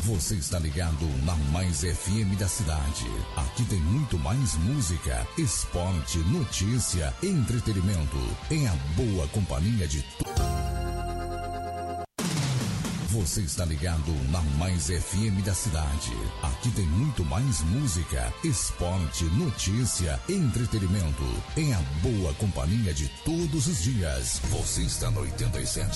Você está ligado na Mais FM da cidade. Aqui tem muito mais música, esporte, notícia, entretenimento. Em a boa companhia de Você está ligado na Mais FM da cidade. Aqui tem muito mais música, esporte, notícia, entretenimento. Em a boa companhia de todos os dias. Você está no 87.